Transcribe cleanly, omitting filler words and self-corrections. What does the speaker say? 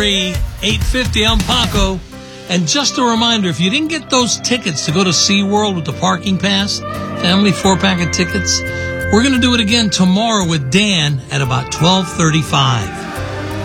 888-333-850. I'm Paco. And just a reminder, if you didn't get those tickets to go to SeaWorld with the parking pass, family 4-pack of tickets, we're going to do it again tomorrow with Dan at about 12:35.